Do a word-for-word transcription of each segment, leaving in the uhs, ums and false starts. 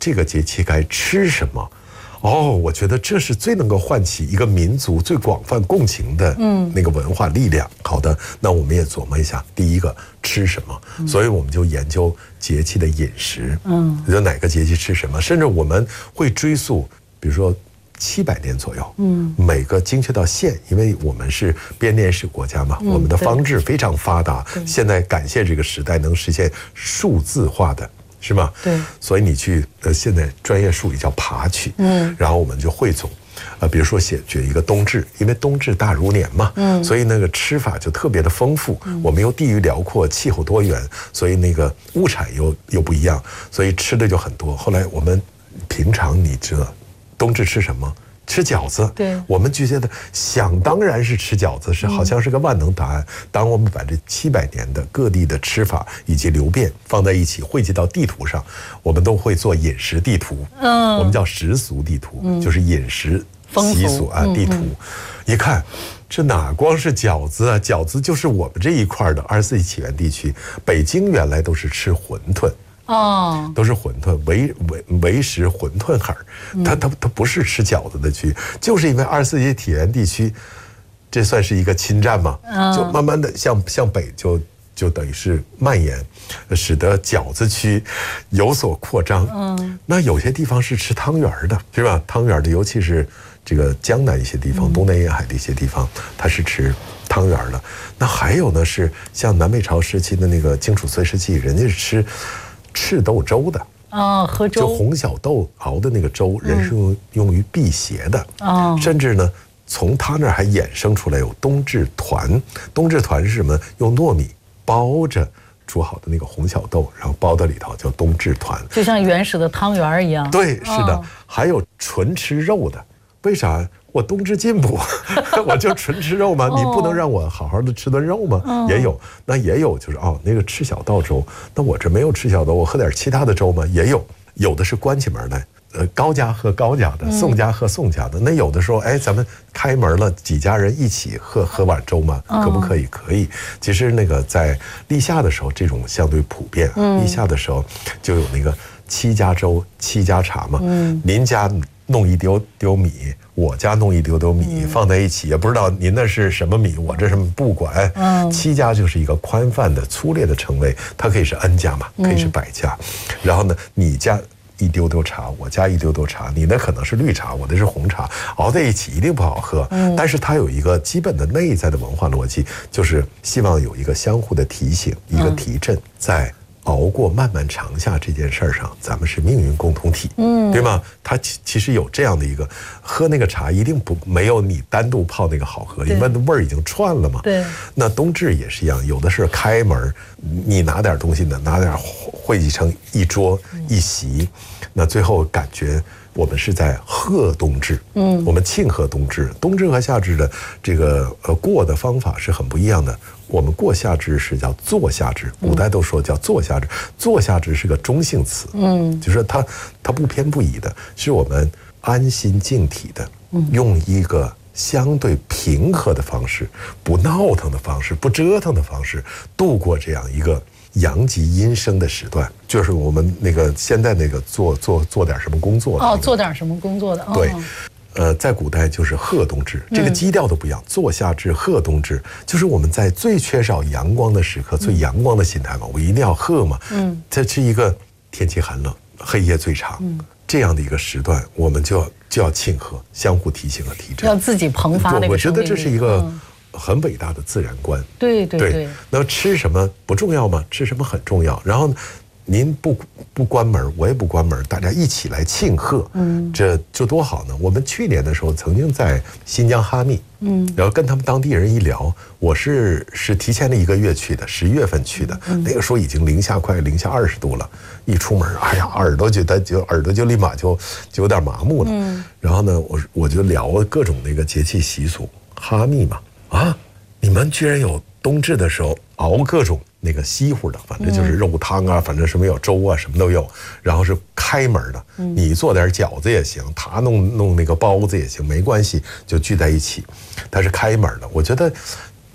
这个节气该吃什么。哦，我觉得这是最能够唤起一个民族最广泛共情的那个文化力量。嗯、好的，那我们也琢磨一下，第一个吃什么，嗯、所以我们就研究节气的饮食，嗯，就哪个节气吃什么，甚至我们会追溯，比如说七百年左右，嗯，每个精确到县，因为我们是编年史国家嘛，嗯、我们的方志非常发达，现在感谢这个时代能实现数字化的。是吗？对，所以你去呃，现在专业术语叫爬取，嗯，然后我们就汇总，呃，比如说写举一个冬至，因为冬至大如年嘛，嗯，所以那个吃法就特别的丰富。嗯、我们又地域辽阔，气候多元，所以那个物产又又不一样，所以吃的就很多。后来我们平常你知道，冬至吃什么？吃饺子，对，我们就觉得想当然是吃饺子，是好像是个万能答案。当我们把这七百年的各地的吃法以及流变放在一起，汇集到地图上，我们都会做饮食地图。嗯，我们叫食俗地图，嗯、就是饮食习俗啊地图。嗯、一看，这哪光是饺子啊？饺子就是我们这一块的二十世纪起源地区，北京原来都是吃馄饨。哦，都是馄饨，为为为食馄饨海儿，它它它不是吃饺子的区，就是因为二十世纪起源地区，这算是一个侵占嘛，就慢慢的向向北就就等于是蔓延，使得饺子区有所扩张。嗯，那有些地方是吃汤圆的，是吧？汤圆的，尤其是这个江南一些地方，东南沿海的一些地方，它是吃汤圆的。那还有呢，是像南北朝时期的那个荆楚岁时期，人家是吃赤豆粥的啊，喝粥， 就红小豆熬的那个粥，人是用用于辟邪的啊。甚至呢，从他那儿还衍生出来有冬至团。冬至团是什么？用糯米包着煮好的那个红小豆，然后包到里头，叫冬至团， 就像原始的汤圆一样。 对，是的。还有纯吃肉的，为啥？我冬至进补，我就纯吃肉吗？你不能让我好好的吃顿肉吗？哦、也有，那也有，就是哦，那个赤小豆粥，那我这没有赤小豆，我喝点其他的粥吗？也有，有的是关起门来，呃，高家喝高家的，宋家喝宋家的。那有的时候，哎，咱们开门了，几家人一起喝喝碗粥吗？可不可以？可以。其实那个在立夏的时候，这种相对普遍。立夏的时候就有那个七家粥、七家茶嘛。嗯，您家弄一丢丢米，我家弄一丢丢米，嗯、放在一起，也不知道您那是什么米，我这是不管。嗯，七家就是一个宽泛的、粗略的称谓，它可以是 N 家嘛，可以是百家。嗯、然后呢，你家一丢丢茶，我家一丢丢茶，你的可能是绿茶，我的是红茶，熬在一起一定不好喝。嗯，但是它有一个基本的内在的文化逻辑，就是希望有一个相互的提醒，一个提振，在熬过漫漫长夏这件事儿上，咱们是命运共同体，嗯，对吗？它其其实有这样的一个，喝那个茶一定不没有你单独泡那个好喝，因为那味儿已经串了嘛。对。那冬至也是一样，有的是开门，你拿点东西呢，拿点汇集成一桌一席，嗯、那最后感觉我们是在贺冬至，嗯，我们庆贺冬至。冬至和夏至的这个呃过的方法是很不一样的。我们过夏至是叫做夏至，古代都说叫做夏至，做夏至是个中性词，嗯，就是它它不偏不倚的，是我们安心静体的，用一个相对平和的方式，不闹腾的方式，不折腾的方式，度过这样一个阳极阴生的时段，就是我们那个现在那个做做做点什么工作的、那个、 哦，做点什么工作的， 对。哦，呃，在古代就是贺冬至，这个基调都不一样。做夏至、贺冬至，就是我们在最缺少阳光的时刻，最阳光的心态嘛，我一定要贺嘛。嗯，这是一个天气寒冷、黑夜最长、嗯、这样的一个时段，我们就要就要庆贺，相互提醒和提振， 要自己膨发那个生命力。 我觉得这是一个很伟大的自然观。嗯、 对对 对, 对。 那吃什么不重要吗？吃什么很重要。然后您不不关门，我也不关门，大家一起来庆贺，嗯，这这多好呢！我们去年的时候曾经在新疆哈密，嗯，然后跟他们当地人一聊，我是是提前了一个月去的，十一月份去的，嗯、那个时候已经零下快零下二十度了，一出门，哎呀，耳朵觉得就耳朵就立马就就有点麻木了，嗯，然后呢，我我就聊了各种那个节气习俗，哈密嘛，啊，你们居然有冬至的时候熬各种那个稀乎的，反正就是肉汤啊，反正什么有粥啊，什么都有。然后是开门的，你做点饺子也行，他弄弄那个包子也行，没关系，就聚在一起。它是开门的，我觉得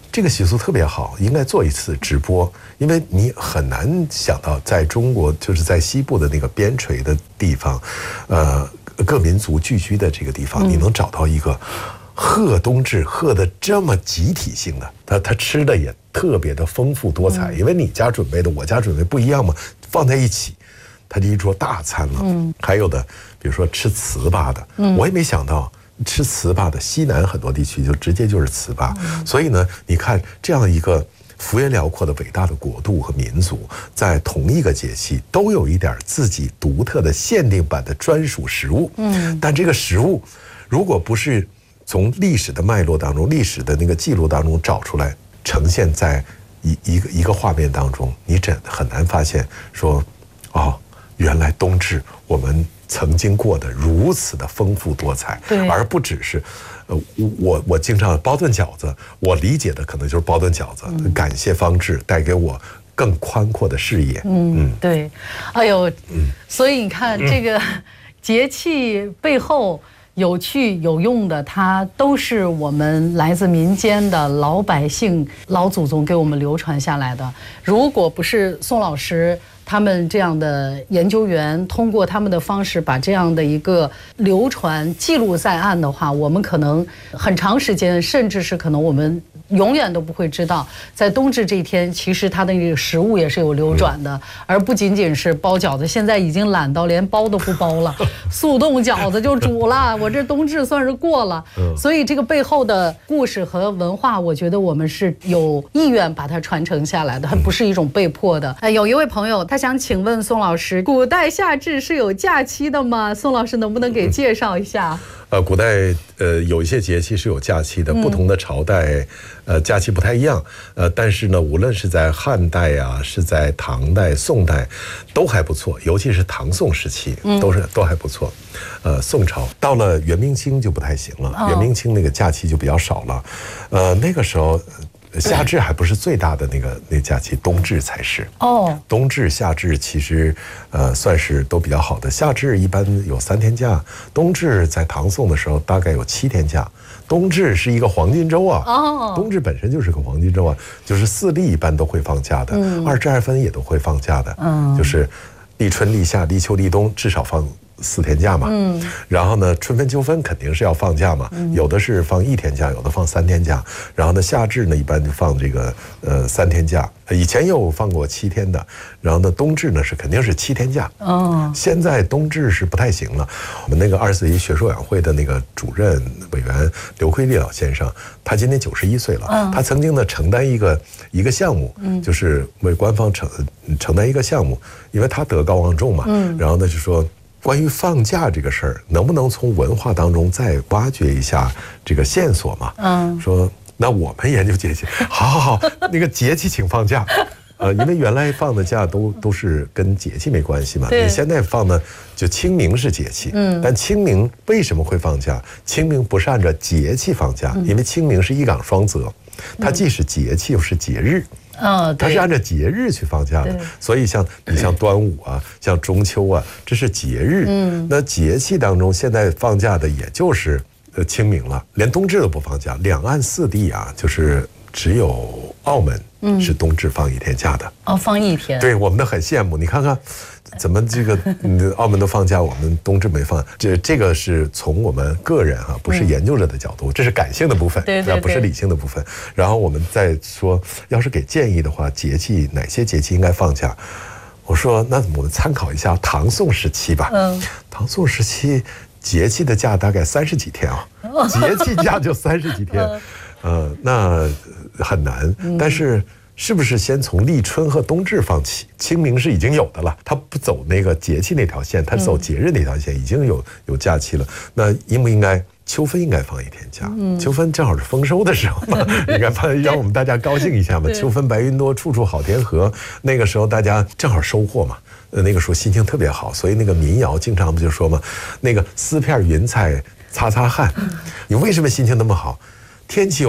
这个习俗特别好，应该做一次直播，因为你很难想到在中国就是在西部的那个边陲的地方，呃，各民族聚居的这个地方，你能找到一个贺冬至贺的这么集体性的，他他吃的也特别的丰富多彩，因为你家准备的我家准备不一样嘛，放在一起，它就一桌大餐了。嗯，还有的比如说吃糍粑的，嗯，我也没想到。吃糍粑的西南很多地区就直接就是糍粑，嗯、所以呢，你看这样一个幅员辽阔的伟大的国度和民族，在同一个节气都有一点自己独特的限定版的专属食物。嗯，但这个食物如果不是从历史的脉络当中、历史的那个记录当中找出来，呈现在一一个一个画面当中，你真很难发现说，哦，原来冬至我们。曾经过得如此的丰富多彩，而不只是，呃，我我经常包顿饺子，我理解的可能就是包顿饺子。嗯、感谢方志带给我更宽阔的视野。 嗯，嗯对，哎呦，嗯、所以你看这个节气背后有趣有用的，它都是我们来自民间的老百姓、老祖宗给我们流传下来的。如果不是宋老师。他们这样的研究员通过他们的方式把这样的一个流传记录在案的话，我们可能很长时间，甚至是可能我们永远都不会知道，在冬至这一天，其实它的那个食物也是有流转的，而不仅仅是包饺子。现在已经懒到连包都不包了，速冻饺子就煮了，我这冬至算是过了。所以这个背后的故事和文化，我觉得我们是有意愿把它传承下来的，它不是一种被迫的。哎，有一位朋友他想请问宋老师，古代夏至是有假期的吗？宋老师能不能给介绍一下？ 呃，古代呃有一些节气是有假期的，不同的朝代呃假期不太一样，呃，但是呢，无论是在汉代啊，是在唐代、宋代，都还不错，尤其是唐宋时期，都是都还不错。呃，宋朝到了元明清就不太行了，元明清那个假期就比较少了，呃，那个时候。夏至还不是最大的那个那假期，冬至才是。哦，冬至、夏至其实呃算是都比较好的。夏至一般有三天假，冬至在唐宋的时候大概有七天假。冬至是一个黄金周啊，哦，冬至本身就是个黄金周啊，就是四立一般都会放假的，嗯、二至二分也都会放假的，嗯，就是立春、立夏、立秋、立冬至少放。四天假嘛，嗯，然后呢，春分、秋分肯定是要放假嘛，嗯、有的是放一天假，有的放三天假，然后呢，夏至呢一般就放这个呃三天假，以前也有放过七天的，然后呢，冬至呢是肯定是七天假，哦，现在冬至是不太行了。我们那个二十四节学术委员会的那个主任委员刘奎立老先生，他今年九十一岁了，嗯、他曾经呢承担一个一个项目，嗯、就是为官方承承担一个项目，因为他德高望重嘛，嗯、然后呢就说。关于放假这个事儿，能不能从文化当中再挖掘一下这个线索嘛？嗯，说那我们研究节气，好好好，那个节气请放假，呃，因为原来放的假都都是跟节气没关系嘛，你现在放的就清明是节气，嗯，但清明为什么会放假？清明不是按照节气放假，因为清明是一岗双泽，它既是节气又是节日。嗯，它是按照节日去放假的，所以像你像端午啊，像中秋啊，这是节日。嗯，那节气当中现在放假的也就是呃清明了，连冬至都不放假。两岸四地啊，就是只有澳门是冬至放一天假的。 哦，放一天。 对，我们都很羡慕。你看看。怎么这个澳门都放假，我们冬至没放？这这个是从我们个人哈、啊，不是研究者的角度，这是感性的部分， 对对对， 不是理性的部分。然后我们再说，要是给建议的话，节气哪些节气应该放假？我说，那我们参考一下唐宋时期吧。嗯，唐宋时期节气的假大概三十几天啊，节气假就三十几天，呃，那很难，但是。是不是先从立春和冬至放起？清明是已经有的了，它不走那个节气那条线，它走节日那条线，已经有有假期了。那应不应该秋分应该放一天假？嗯、秋分正好是丰收的时候嘛，应该放，让我们大家高兴一下嘛。秋分白云多，处处好田禾。那个时候大家正好收获嘛，呃，那个时候心情特别好，所以那个民谣经常不就说嘛，那个丝片云彩擦擦汗。你为什么心情那么好？天气又好，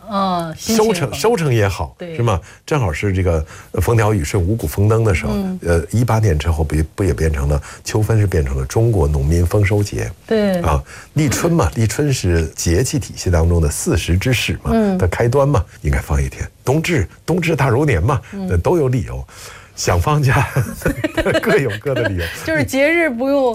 嗯， 收成收成也好，是吗？正好是这个风调雨顺、五谷丰登的时候。嗯、呃，一八年之后不不也变成了秋分，是变成了中国农民丰收节。 对啊，立春嘛，立春是节气体系当中的四时之始嘛，嗯、的开端嘛，应该放一天。冬至，冬至大如年嘛，嗯、都有理由。想放假，各有各的理由。 就是节日不用